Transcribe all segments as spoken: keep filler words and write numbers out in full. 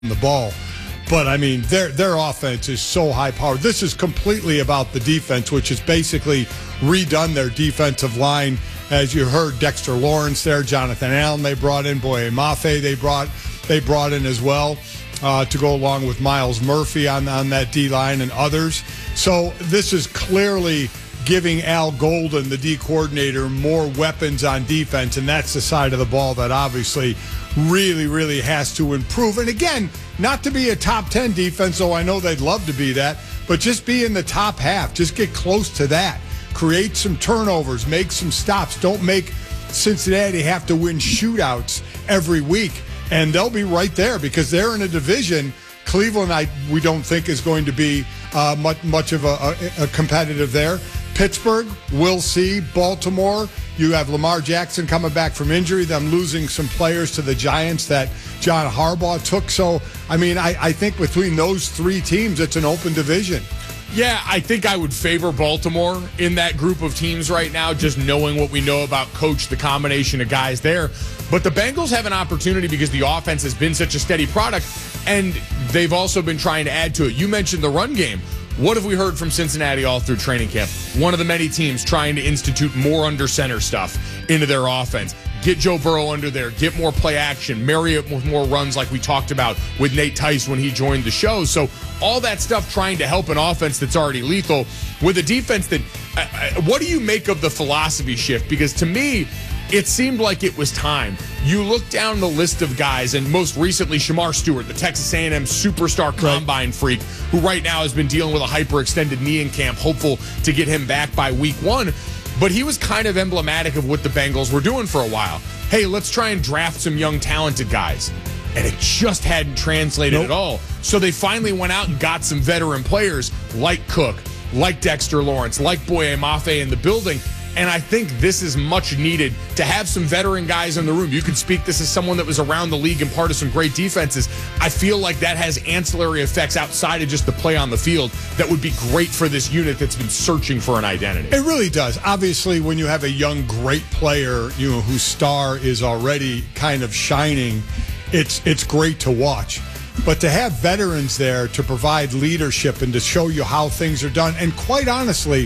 the ball. But, I mean, their their offense is so high-powered. This is completely about the defense, which has basically redone their defensive line. As you heard, Dexter Lawrence there, Jonathan Allen they brought in, Boye Mafe they brought they brought in as well uh, to go along with Miles Murphy on, on that D-line and others. So this is clearly giving Al Golden, the D coordinator, more weapons on defense, and that's the side of the ball that obviously really, really has to improve. And again, not to be a top ten defense, though I know they'd love to be that, but just be in the top half. Just get close to that. Create some turnovers. Make some stops. Don't make Cincinnati have to win shootouts every week. And they'll be right there because they're in a division. Cleveland, I we don't think is going to be uh, much, much of a, a, a competitive there. Pittsburgh, we'll see. Baltimore, you have Lamar Jackson coming back from injury, them losing some players to the Giants that John Harbaugh took. So, I mean, I, I think between those three teams, it's an open division. Yeah, I think I would favor Baltimore in that group of teams right now, just knowing what we know about Coach, the combination of guys there. But the Bengals have an opportunity because the offense has been such a steady product, and they've also been trying to add to it. You mentioned the run game. What have we heard from Cincinnati all through training camp? One of the many teams trying to institute more under center stuff into their offense. Get Joe Burrow under there. Get more play action. Marry it with more runs like we talked about with Nate Tice when he joined the show. So all that stuff trying to help an offense that's already lethal with a defense that uh, – what do you make of the philosophy shift? Because to me, it seemed like it was time. You look down the list of guys, and most recently Shamar Stewart, the Texas A and M superstar combine right. freak, who right now has been dealing with a hyperextended knee in camp, hopeful to get him back by week one. But he was kind of emblematic of what the Bengals were doing for a while. Hey, let's try and draft some young, talented guys. And it just hadn't translated nope. at all. So they finally went out and got some veteran players like Cook, like Dexter Lawrence, like Boye Mafe in the building. And I think this is much needed to have some veteran guys in the room. You can speak this as someone that was around the league and part of some great defenses. I feel like that has ancillary effects outside of just the play on the field that would be great for this unit that's been searching for an identity. It really does. Obviously, when you have a young, great player, you know, whose star is already kind of shining, it's it's great to watch. But to have veterans there to provide leadership and to show you how things are done, and quite honestly,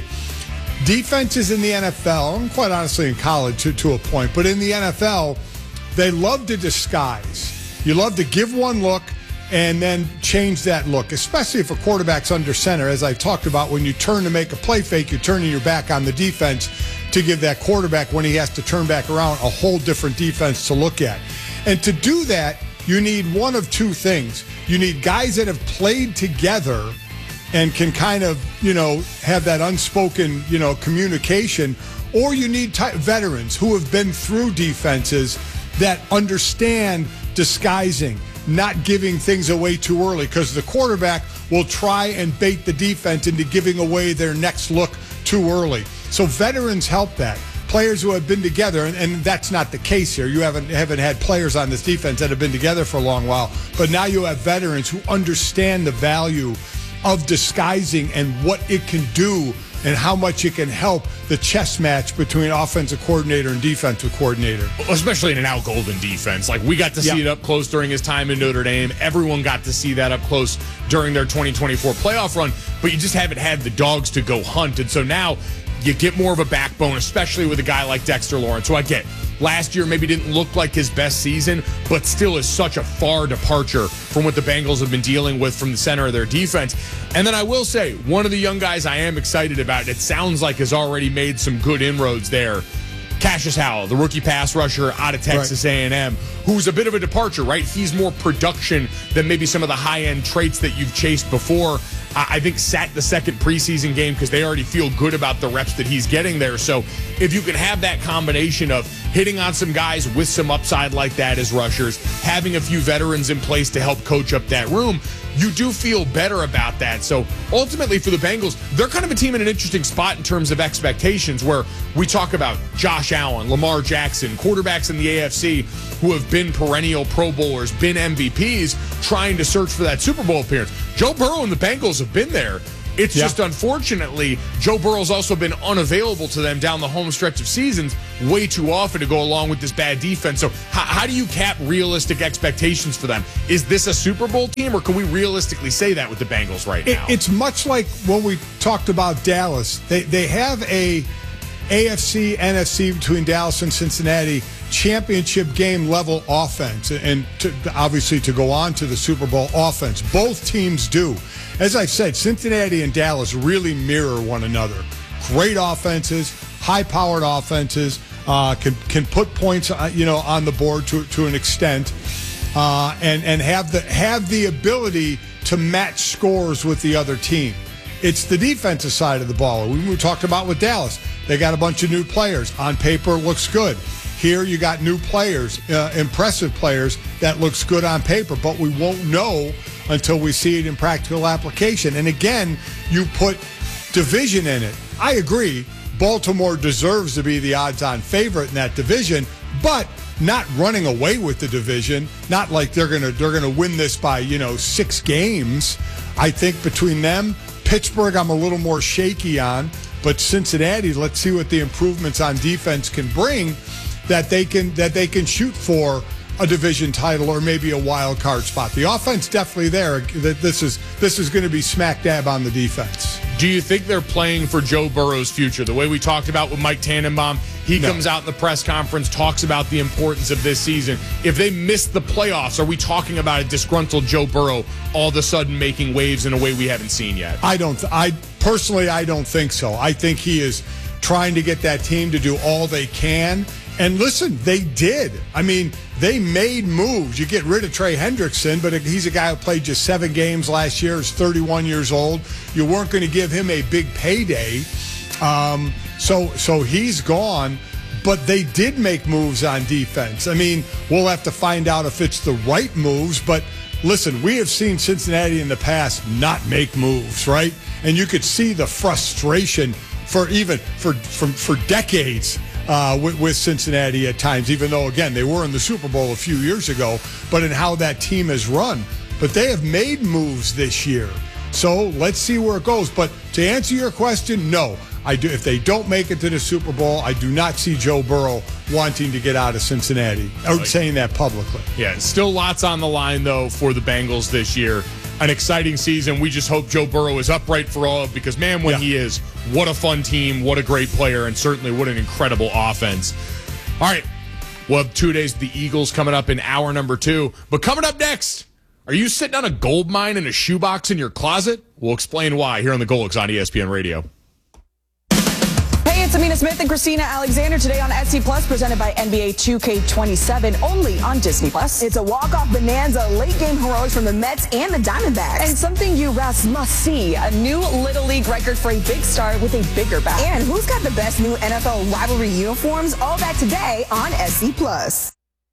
defenses in the N F L, and quite honestly in college to, to a point, but in the N F L, they love to disguise. You love to give one look and then change that look, especially if a quarterback's under center. As I talked about, when you turn to make a play fake, you're turning your back on the defense to give that quarterback, when he has to turn back around, a whole different defense to look at. And to do that, you need one of two things. You need guys that have played together and can kind of, you know, have that unspoken, you know, communication, or you need t- veterans who have been through defenses that understand disguising, not giving things away too early, because the quarterback will try and bait the defense into giving away their next look too early. So veterans help that. Players who have been together, and, and that's not the case here. You haven't haven't had players on this defense that have been together for a long while, but now you have veterans who understand the value of disguising and what it can do and how much it can help the chess match between offensive coordinator and defensive coordinator. Especially in an Al Golden defense. Like, we got to see yeah. it up close during his time in Notre Dame. Everyone got to see that up close during their twenty twenty-four playoff run, but you just haven't had the dogs to go hunt. And so now you get more of a backbone, especially with a guy like Dexter Lawrence, who I get. Last year maybe didn't look like his best season, but still is such a far departure from what the Bengals have been dealing with from the center of their defense. And then I will say, one of the young guys I am excited about, it sounds like has already made some good inroads there, Cassius Howell, the rookie pass rusher out of Texas right. A and M, who's a bit of a departure, right? He's more production than maybe some of the high-end traits that you've chased before. I think sat the second preseason game because they already feel good about the reps that he's getting there. So if you can have that combination of hitting on some guys with some upside like that as rushers, having a few veterans in place to help coach up that room, you do feel better about that. So ultimately for the Bengals, they're kind of a team in an interesting spot in terms of expectations, where we talk about Josh Allen, Lamar Jackson, quarterbacks in the A F C who have been perennial Pro Bowlers, been M V Ps, trying to search for that Super Bowl appearance. Joe Burrow and the Bengals have been there, It's Yeah. just unfortunately, Joe Burrow's also been unavailable to them down the home stretch of seasons way too often to go along with this bad defense. So how, how do you cap realistic expectations for them? Is this a Super Bowl team, or can we realistically say that with the Bengals right now? It, it's much like when we talked about Dallas. They they have a A F C, N F C between Dallas and Cincinnati championship game level offense, and to, obviously to go on to the Super Bowl offense. Both teams do. As I said, Cincinnati and Dallas really mirror one another. Great offenses, high-powered offenses, uh, can can put points, uh, you know, on the board to to an extent, uh, and and have the have the ability to match scores with the other team. It's the defensive side of the ball. We, we talked about with Dallas. They got a bunch of new players. On paper, looks good. Here you got new players, uh, impressive players that looks good on paper, but we won't know until we see it in practical application. And again, you put division in it. I agree. Baltimore deserves to be the odds-on favorite in that division, but not running away with the division. Not like they're gonna they're gonna win this by, you know, six games. I think between them, Pittsburgh, I'm a little more shaky on, but Cincinnati, let's see what the improvements on defense can bring, that they can that they can shoot for a division title or maybe a wild card spot. The offense definitely there. This is this is going to be smack dab on the defense. Do you think they're playing for Joe Burrow's future? The way we talked about with Mike Tannenbaum, he No. comes out in the press conference, talks about the importance of this season. If they miss the playoffs, are we talking about a disgruntled Joe Burrow all of a sudden making waves in a way we haven't seen yet? I don't. I personally, I don't think so. I think he is trying to get that team to do all they can. And listen, they did. I mean, they made moves. You get rid of Trey Hendrickson, but he's a guy who played just seven games last year. He's thirty-one years old. You weren't going to give him a big payday. Um, so, so he's gone. But they did make moves on defense. I mean, we'll have to find out if it's the right moves. But listen, we have seen Cincinnati in the past not make moves, right? And you could see the frustration for even for for, for decades. Uh, with, with Cincinnati at times, even though, again, they were in the Super Bowl a few years ago, but in how that team has run. But they have made moves this year. So let's see where it goes. But to answer your question, no. I do. If they don't make it to the Super Bowl, I do not see Joe Burrow wanting to get out of Cincinnati or like, saying that publicly. Yeah, still lots on the line, though, for the Bengals this year. An exciting season. We just hope Joe Burrow is upright for all of because, man, when yeah. he is, what a fun team, what a great player, and certainly what an incredible offense. All right, we'll have two days of the Eagles coming up in hour number two. But coming up next, are you sitting on a gold mine in a shoebox in your closet? We'll explain why here on the Golix on E S P N Radio. Hey, it's Amina Smith and Christina Alexander today on S C Plus, presented by N B A two K twenty-seven, only on Disney Plus. It's a walk-off bonanza, late-game heroics from the Mets and the Diamondbacks. And something you Ras must see, a new Little League record for a big star with a bigger bat. And who's got the best new N F L rivalry uniforms? All that today on S C Plus.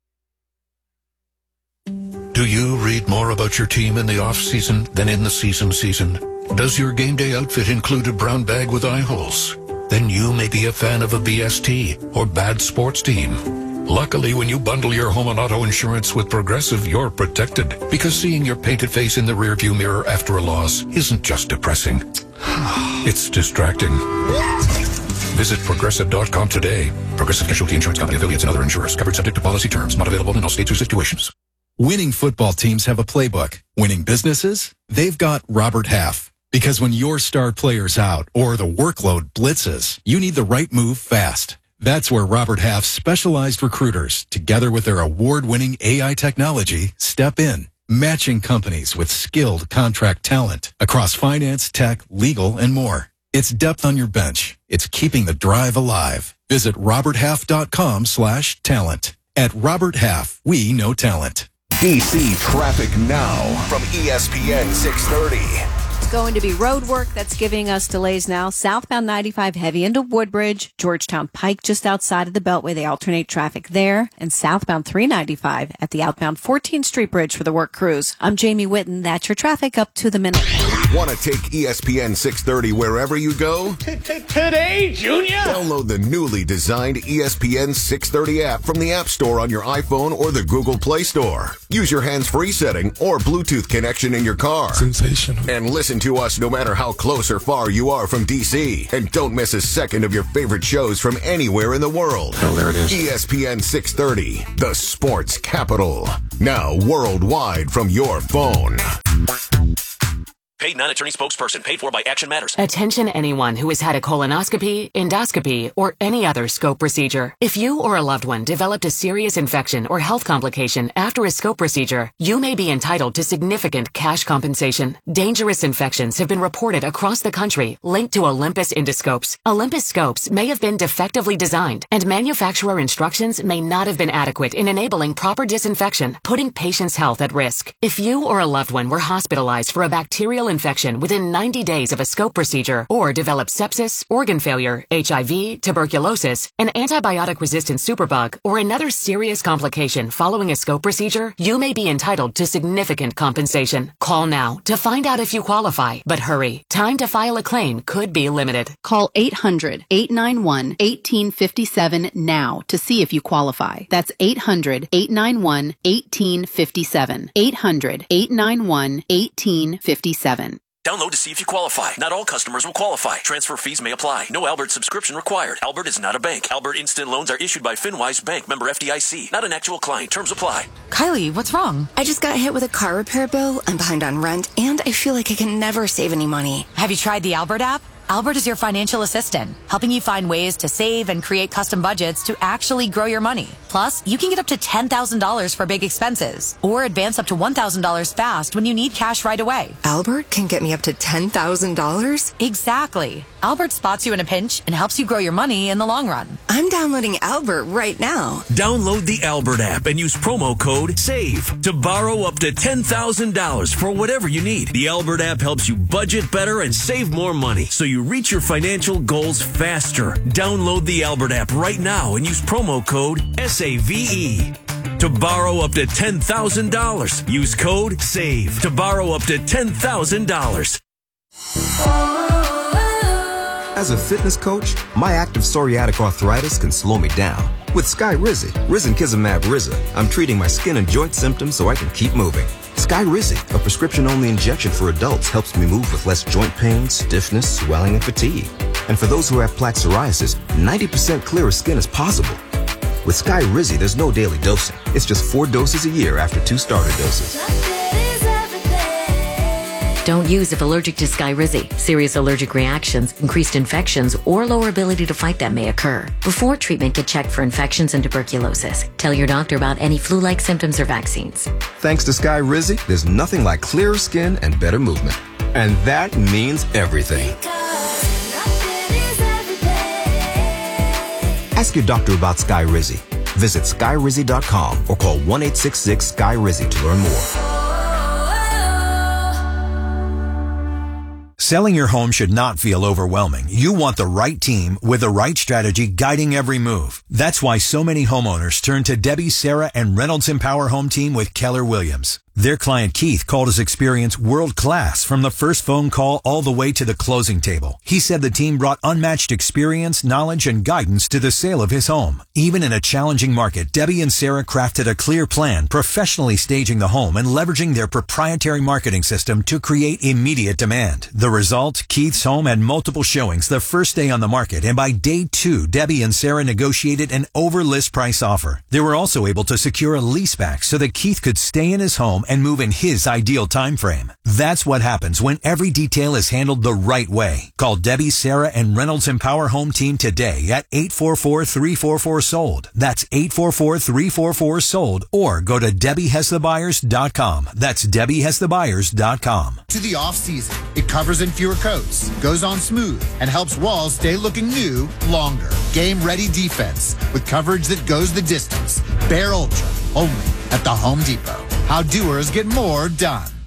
Do you read more about your team in the off-season than in the season season? Does your game day outfit include a brown bag with eye holes? Then you may be a fan of a B S T or bad sports team. Luckily, when you bundle your home and auto insurance with Progressive, you're protected. Because seeing your painted face in the rearview mirror after a loss isn't just depressing. It's distracting. Visit Progressive dot com today. Progressive Casualty Insurance Company, affiliates, and other insurers. Covered subject to policy terms. Not available in all states or situations. Winning football teams have a playbook. Winning businesses? They've got Robert Half. Because when your star player's out or the workload blitzes, you need the right move fast. That's where Robert Half's specialized recruiters, together with their award-winning A I technology, step in, matching companies with skilled contract talent across finance, tech, legal, and more. It's depth on your bench. It's keeping the drive alive. Visit robert half dot com slash talent. At Robert Half, we know talent. D C traffic now from E S P N six thirty. Going to be road work that's giving us delays now. Southbound ninety-five heavy into Woodbridge, Georgetown Pike just outside of the Beltway. They alternate traffic there. And southbound three ninety-five at the outbound fourteenth Street Bridge for the work crews. I'm Jamie Whitten. That's your traffic up to the minute. Want to take E S P N six thirty wherever you go? Today, Junior? Download the newly designed E S P N six thirty app from the App Store on your iPhone or the Google Play Store. Use your hands-free setting or Bluetooth connection in your car. Sensational. And listen to us no matter how close or far you are from D C. And don't miss a second of your favorite shows from anywhere in the world. Oh, there it is. E S P N six thirty, the sports capital. Now worldwide from your phone. Paid non-attorney spokesperson. Paid for by Action Matters. Attention anyone who has had a colonoscopy, endoscopy, or any other scope procedure. If you or a loved one developed a serious infection or health complication after a scope procedure, you may be entitled to significant cash compensation. Dangerous infections have been reported across the country linked to Olympus endoscopes. Olympus scopes may have been defectively designed, and manufacturer instructions may not have been adequate in enabling proper disinfection, putting patients' health at risk. If you or a loved one were hospitalized for a bacterial infection within ninety days of a scope procedure or developed sepsis, organ failure, H I V, tuberculosis, an antibiotic-resistant superbug, or another serious complication following a scope procedure, you may be entitled to significant compensation. Call now to find out if you qualify, but hurry. Time to file a claim could be limited. Call eight hundred, eight nine one, one eight five seven now to see if you qualify. That's eight hundred, eight nine one, one eight five seven. eight hundred, eight nine one, one eight five seven. Download to see if you qualify. Not all customers will qualify. Transfer fees may apply. No Albert subscription required. Albert is not a bank. Albert Instant Loans are issued by FinWise Bank, member F D I C. Not an actual client. Terms apply. Kylie, what's wrong? I just got hit with a car repair bill. I'm behind on rent, and I feel like I can never save any money. Have you tried the Albert app? Albert is your financial assistant, helping you find ways to save and create custom budgets to actually grow your money. Plus, you can get up to ten thousand dollars for big expenses, or advance up to one thousand dollars fast when you need cash right away. Albert can get me up to ten thousand dollars? Exactly. Albert spots you in a pinch and helps you grow your money in the long run. I'm downloading Albert right now. Download the Albert app and use promo code SAVE to borrow up to ten thousand dollars for whatever you need. The Albert app helps you budget better and save more money, so you reach your financial goals faster. Download the Albert app right now and use promo code S A V E to borrow up to ten thousand dollars. Use code SAVE to borrow up to ten thousand dollars. As a fitness coach, my active psoriatic arthritis can slow me down. With Skyrizi, Risankizumab Riza, I'm treating my skin and joint symptoms so I can keep moving. Skyrizi, a prescription-only injection for adults, helps me move with less joint pain, stiffness, swelling, and fatigue. And for those who have plaque psoriasis, ninety percent clearer skin is possible. With Skyrizi, there's no daily dosing. It's just four doses a year after two starter doses. Don't use if allergic to Skyrizi. Serious allergic reactions, increased infections, or lower ability to fight them may occur. Before treatment, get checked for infections and tuberculosis. Tell your doctor about any flu-like symptoms or vaccines. Thanks to Skyrizi, there's nothing like clearer skin and better movement. And that means everything. Ask your doctor about Skyrizi. Visit Skyrizi dot com or call one eight six six Sky Rizi to learn more. Selling your home should not feel overwhelming. You want the right team with the right strategy guiding every move. That's why so many homeowners turn to Debbie, Sarah, and Reynolds Empower Home Team with Keller Williams. Their client Keith called his experience world-class from the first phone call all the way to the closing table. He said the team brought unmatched experience, knowledge, and guidance to the sale of his home. Even in a challenging market, Debbie and Sarah crafted a clear plan, professionally staging the home and leveraging their proprietary marketing system to create immediate demand. The result? Keith's home had multiple showings the first day on the market, and by day two, Debbie and Sarah negotiated an over-list price offer. They were also able to secure a leaseback so that Keith could stay in his home and move in his ideal time frame. That's what happens when every detail is handled the right way. Call Debbie, Sarah, and Reynolds Empower Home Team today at eight four four, three four four, sold. That's eight four four, three four four, sold. Or go to Debbie Has The Buyers dot com. That's Debbie Has The Buyers dot com. To the off-season, it covers in fewer coats, goes on smooth, and helps walls stay looking new longer. Game-ready defense with coverage that goes the distance. Bare Ultra, only at the Home Depot. How doers get more done.